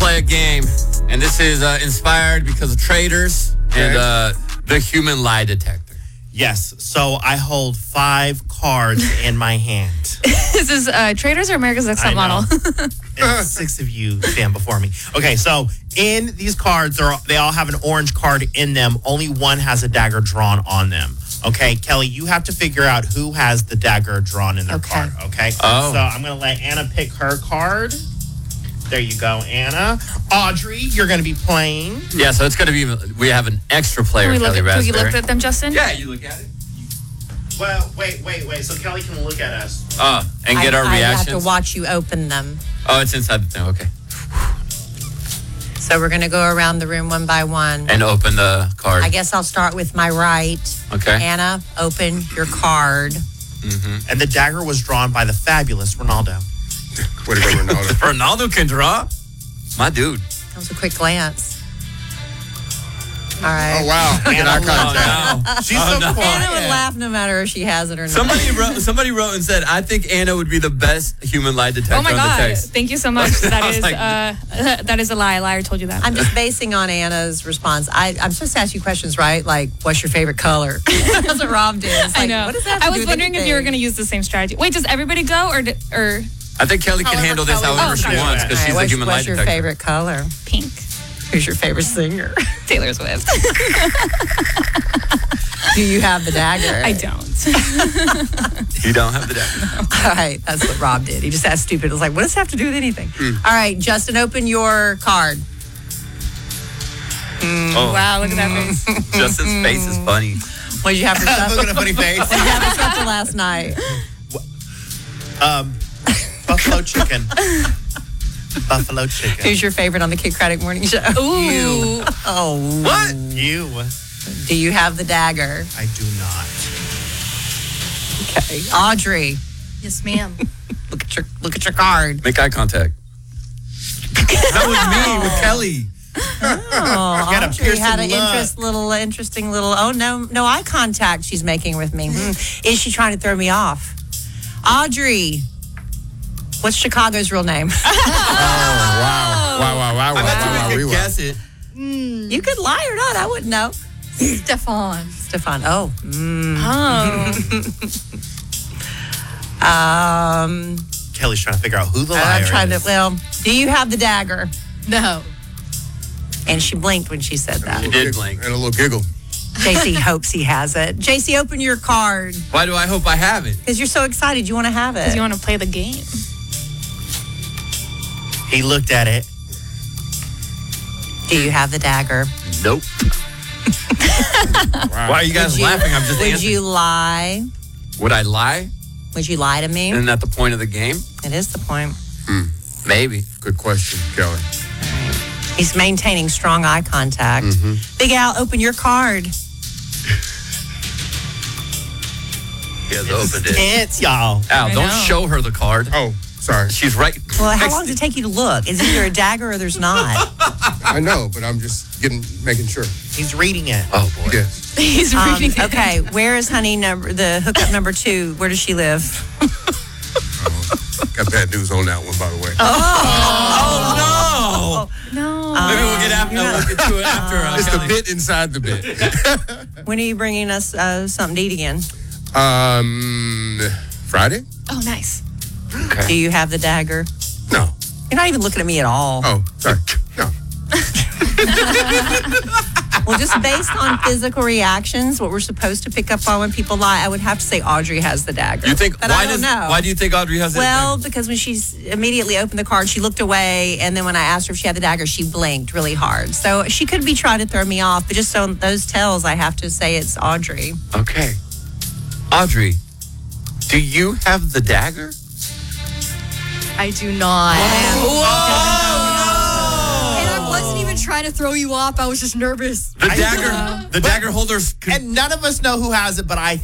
play a game, and this is inspired because of traders and the human lie detector. Yes. So I hold 5 cards in my hand. This is Traders or America's Next Top Model? And 6 of you stand before me. Okay, so in these cards, they all have an orange card in them. Only one has a dagger drawn on them. Okay, Kelly, you have to figure out who has the dagger drawn in their card. Okay. Oh. So I'm going to let Anna pick her card. There you go, Anna. Audrey, you're going to be playing. Yeah, so it's going to be, we have an extra player, Kelly Can we Raspberry. look at them, Justin? Yeah, you look at it. Well, wait. So Kelly can look at us. And get our I reactions. have to watch you open them. Oh, it's inside the thing. Okay. So we're going to go around the room one by one. And open the card. I guess I'll start with my right. Okay. Anna, open your card. And the dagger was drawn by the fabulous Ronaldo. Way to go, Ronaldo. Ronaldo can draw? My dude. That was a quick glance. All right. Oh, wow. Get eye contact. Oh, no. She's so quiet. Anna would laugh no matter if she has it or not. Somebody wrote and said, I think Anna would be the best human lie detector Oh my on the God! text. Thank you so much. That is like- that is a lie. A liar told you that. I'm just basing on Anna's response. I'm supposed to ask you questions, right? Like, what's your favorite color? That's what Rob did. It's I like, know. What does that have to I do was with wondering if you were anything? going to use the same strategy. Wait, does everybody go or I think Kelly can handle this however she wants because she's a human lie What's your detector. favorite color? pink? Who's your favorite singer? Taylor Swift. Do you have the dagger? I don't. You don't have the dagger. All right, that's what Rob did. He just asked stupid. It was like, what does that have to do with anything? All right, Justin, open your card. Oh, Wow, look at that face. Justin's face is funny. What did you have for supper? Look at a funny face. What did you have for supper last night? Buffalo chicken. Buffalo chicken. Who's your favorite on the Kid Craddock Morning Show? Ooh. Oh. What? You. Do you have the dagger? I do not. Okay. Audrey, Yes, ma'am. look at your card. Make eye contact. That was me with Kelly. Oh, Got a Audrey piercing had an look. interesting little. Oh no eye contact she's making with me. Is she trying to throw me off? Audrey, what's Chicago's real name? Wow. I bet you we could guess it. You could lie or not. I wouldn't know. Stefan. Stefan. Oh. Oh. Kelly's trying to figure out who the liar I'm trying to. is. Well, do you have the dagger? No. And she blinked when she said that. You did blink. And a little giggle. JC hopes he has it. JC, open your card Why do I hope I have it? because you're so excited. You want to have it. Because you want to play the game. He looked at it. Do you have the dagger? Nope. Why are you guys laughing? I'm just Would answering. you lie? Would I lie? Would you lie to me? Isn't that the point of the game? It is the point. Maybe. Good question, Kelly. He's maintaining strong eye contact. Big Al, open your card. He has opened it. It's y'all. Al, I don't know. show her the card. Oh, sorry. She's right. Well, how next long does it take you to look? Is either a dagger or there's not? I know, but I'm just making sure. He's reading it. Oh, boy. Yes. He's reading it. Okay, where is honey the hookup number 2? Where does she live? Got bad news on that one, by the way. Oh, No. no. Maybe we'll get into it after. It's the Kelly. bit inside the bit. When are you bringing us something to eat again? Friday? Oh, nice. Do you have the dagger? No. You're not even looking at me at all. Oh, sorry. No. Well, just based on physical reactions, what we're supposed to pick up on when people lie, I would have to say Audrey has the dagger. You think? But Why I don't know. Why do you think Audrey has it? Well, because when she's immediately opened the card, she looked away, and then when I asked her if she had the dagger, she blinked really hard. So she could be trying to throw me off, but just on those tells, I have to say it's Audrey. Okay. Audrey, do you have the dagger? I do not. Oh, And I wasn't even trying to throw you off. I was just nervous. The dagger holder's. And none of us know who has it, but I